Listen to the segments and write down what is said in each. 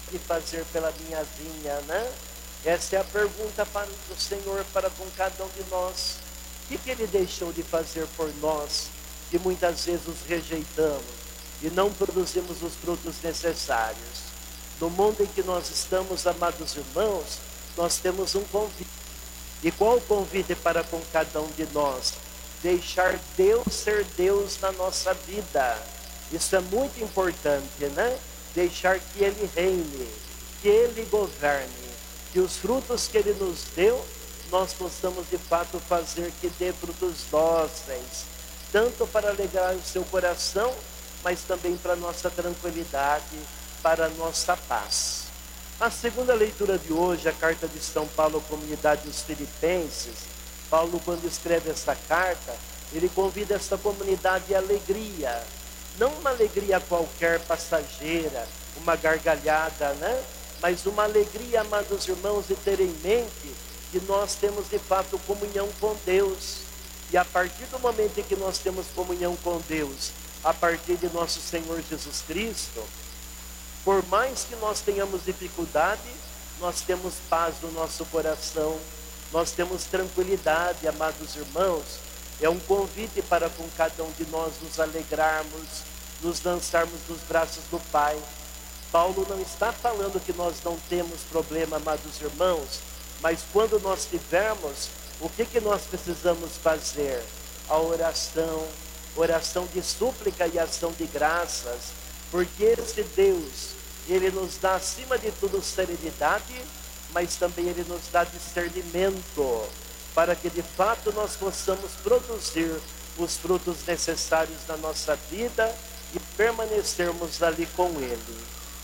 de fazer pela minha vinha, né? Essa é a pergunta para o Senhor para com cada um de nós. O que Ele deixou de fazer por nós, que muitas vezes os rejeitamos e não produzimos os frutos necessários? No mundo em que nós estamos, amados irmãos, nós temos um convite. E qual o convite para com cada um de nós? Deixar Deus ser Deus na nossa vida. Isso é muito importante, né? Deixar que Ele reine, que Ele governe, que os frutos que Ele nos deu, nós possamos de fato fazer que dê frutos dóceis, tanto para alegrar o seu coração, mas também para a nossa tranquilidade, para a nossa paz. A segunda leitura de hoje, a carta de São Paulo à comunidade dos Filipenses. Paulo, quando escreve essa carta, ele convida essa comunidade à alegria. Não uma alegria qualquer passageira, uma gargalhada, né? Mas uma alegria, amados irmãos, de ter em mente que nós temos de fato comunhão com Deus. E a partir do momento em que nós temos comunhão com Deus, a partir de nosso Senhor Jesus Cristo, por mais que nós tenhamos dificuldade, nós temos paz no nosso coração, nós temos tranquilidade, amados irmãos. É um convite para com cada um de nós nos alegrarmos, nos lançarmos nos braços do Pai. Paulo não está falando que nós não temos problema, amados irmãos, mas quando nós tivermos, o que nós precisamos fazer? A oração de súplica e ação de graças, porque esse Deus, Ele nos dá acima de tudo serenidade, mas também Ele nos dá discernimento, para que de fato nós possamos produzir os frutos necessários na nossa vida e permanecermos ali com Ele.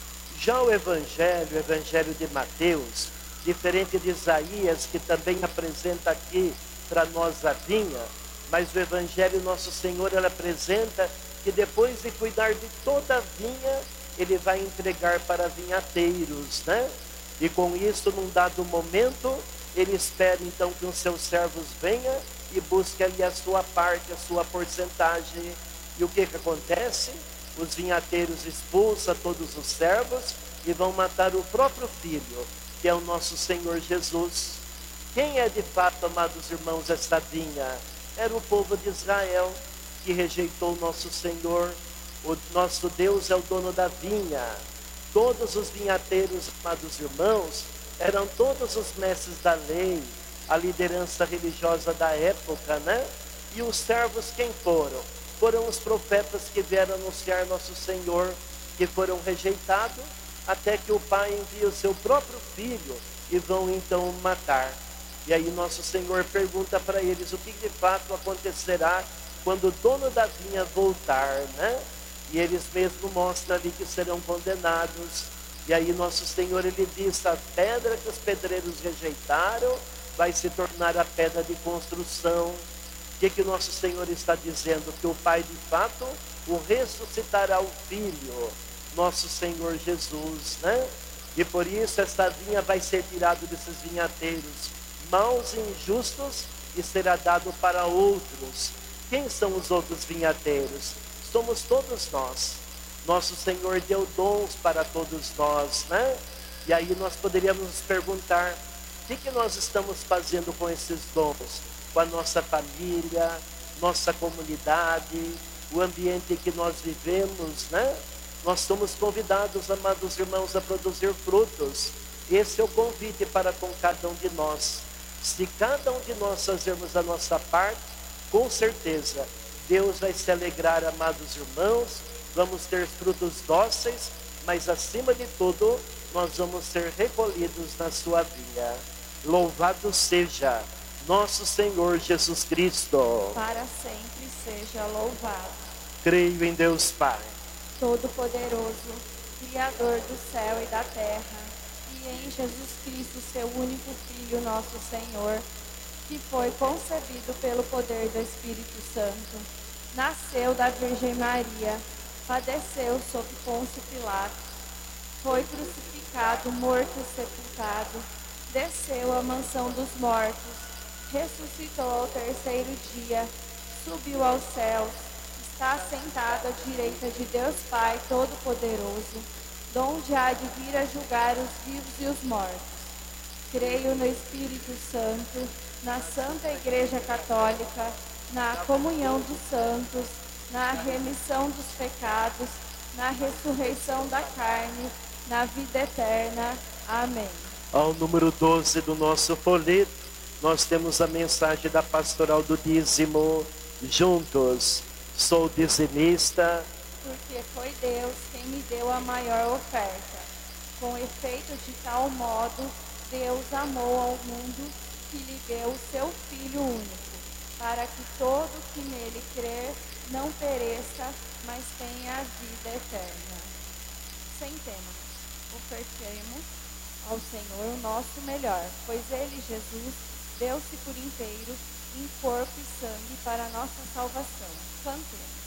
Já o Evangelho de Mateus, diferente de Isaías, que também apresenta aqui para nós a vinha, mas o Evangelho Nosso Senhor, ele apresenta que depois de cuidar de toda a vinha, Ele vai entregar para vinhateiros, né? E com isso, num dado momento, Ele espera então que os seus servos venham e busquem ali a sua parte, a sua porcentagem. E o que acontece? Os vinhateiros expulsam todos os servos e vão matar o próprio filho, que é o nosso Senhor Jesus. Quem é de fato, amados irmãos, esta vinha? Era o povo de Israel, que rejeitou o nosso Senhor. O nosso Deus é o dono da vinha. Todos os vinhateiros, amados irmãos, eram todos os mestres da lei, a liderança religiosa da época, né? E os servos quem foram? Foram os profetas que vieram anunciar nosso Senhor, que foram rejeitados, até que o Pai envia o seu próprio Filho e vão então o matar. E aí nosso Senhor pergunta para eles o que de fato acontecerá quando o dono da vinha voltar, né? E eles mesmos mostram ali que serão condenados. E aí nosso Senhor, ele diz, a pedra que os pedreiros rejeitaram vai se tornar a pedra de construção. O que nosso Senhor está dizendo? Que o Pai de fato o ressuscitará o Filho, nosso Senhor Jesus, né? E por isso essa vinha vai ser tirada desses vinhateiros maus e injustos e será dado para outros. Quem são os outros vinhateiros? Somos todos nós. Nosso Senhor deu dons para todos nós, né? E aí nós poderíamos nos perguntar, o que nós estamos fazendo com esses dons? Com a nossa família, nossa comunidade, o ambiente em que nós vivemos, né? Nós somos convidados, amados irmãos, a produzir frutos. Esse é o convite para com cada um de nós. Se cada um de nós fazermos a nossa parte, com certeza, Deus vai se alegrar, amados irmãos, vamos ter frutos dóceis, mas acima de tudo, nós vamos ser recolhidos na sua vinha. Louvado seja nosso Senhor Jesus Cristo. Para sempre seja louvado. Creio em Deus Pai, Todo-Poderoso, Criador do céu e da terra, e em Jesus Cristo, seu único Filho, nosso Senhor, que foi concebido pelo poder do Espírito Santo, nasceu da Virgem Maria, padeceu sob Pôncio Pilatos, foi crucificado, morto e sepultado, desceu à mansão dos mortos, ressuscitou ao terceiro dia, subiu aos céus, está sentado à direita de Deus Pai Todo-Poderoso, donde há de vir a julgar os vivos e os mortos. Creio no Espírito Santo, na Santa Igreja Católica, na comunhão dos santos, na remissão dos pecados, na ressurreição da carne, na vida eterna. Amém. Ao número 12 do nosso folheto, nós temos a mensagem da pastoral do dízimo. Juntos, sou dizimista, porque foi Deus quem me deu a maior oferta. Com efeito, de tal modo, Deus amou ao mundo que lhe deu o seu Filho único, para que todo que nele crer não pereça, mas tenha a vida eterna. Sentemo-nos, ofertemos ao Senhor o nosso melhor, pois Ele, Jesus, deu-se por inteiro em corpo e sangue para a nossa salvação. Cantemos.